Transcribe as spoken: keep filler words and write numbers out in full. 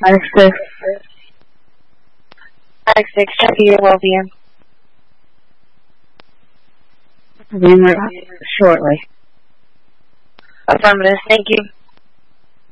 Alex six. Alex six, check your well-being. Being shortly. Affirmative, thank you.